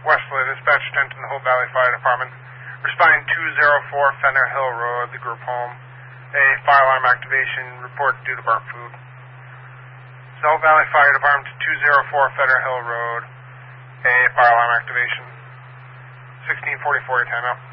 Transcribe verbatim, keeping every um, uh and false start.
Wesley, dispatch ten to the Hope Valley Fire Department. Responding two oh four Fenner Hill Road, the group home. A fire alarm activation report due to burnt food. The Hope Valley Fire Department to two oh four Fenner Hill Road. A fire alarm activation. sixteen forty-four, your timeout.